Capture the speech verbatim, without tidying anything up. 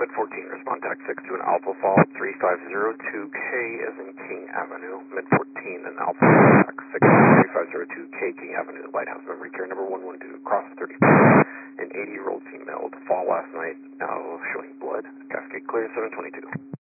Mid fourteen, respond tax six to an Alpha Fall three five zero two K as in King Avenue. Mid fourteen, an Alpha Fall tax six three five zero two K King Avenue, Lighthouse memory care number one one two, cross thirty-four. An eighty-year-old female to fall last night, now showing blood. Cascade clear, seven twenty-two.